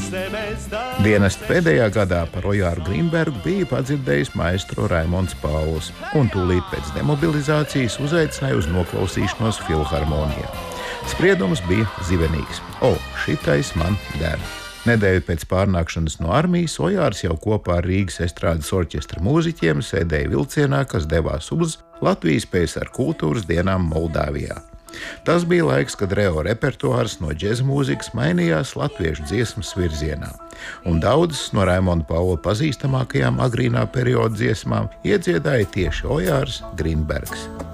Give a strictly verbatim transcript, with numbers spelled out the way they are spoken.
Dienesta pēdējā gadā par Ojāru Grīnbergu bija padzirdējis maestro Raimonds Pauls, un tūlīt pēc demobilizācijas uzaicināja uz noklausīšanos filharmonijā. Spriedums bija zibenīgs. O, šitais man der. Nedēļu pēc pārnākšanas no armijas Ojārs jau kopā ar Rīgas estrādes orķestra mūziķiem sēdēja vilcienā, kas devās uz Latvijas P S R kultūras dienām Moldāvijā. Tas bija laiks, kad reo repertuārs no džeza mūzikas mainījās latviešu dziesmas virzienā, un daudzas no Raimonda Paula pazīstamākajām agrīnā perioda dziesmām iedziedāja tieši Ojārs Grīnbergs.